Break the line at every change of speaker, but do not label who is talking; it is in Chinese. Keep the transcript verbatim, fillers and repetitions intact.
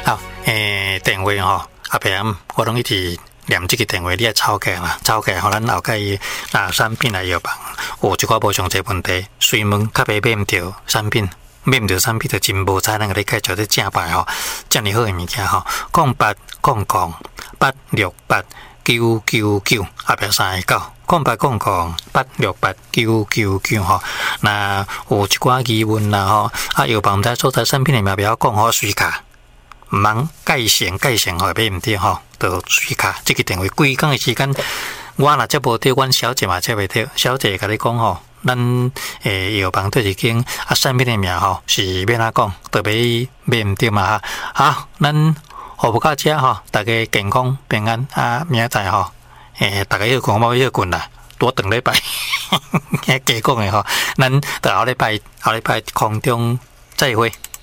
好，诶，电话吼，阿平我拢一直念这个电话，你爱抄起来嘛，抄起来，互咱后盖拿产品来药房，有一寡无上济问题，随问较袂买毋着产品。买唔到产品就真无才能够你介绍这正牌吼，遮尔好诶物件吼，空八空空八六八九九九后壁三个九，空八空空八六八九九九吼。那有一寡疑问啦吼，啊药房在所在产品里面不要讲好水卡，毋通介绍介绍吼买唔着吼，就水卡。这个电话规工诶时间，我若接无着，阮小姐嘛接袂着，小姐甲你讲吼。咱诶药房对一间啊产品的名吼是要哪讲，特别买唔着嘛哈。好，咱服务到遮吼，大家健康平安啊，明仔载吼，诶，大家要讲冇要困啦，多等礼拜，加讲诶吼，咱到后礼拜后礼拜空中再会。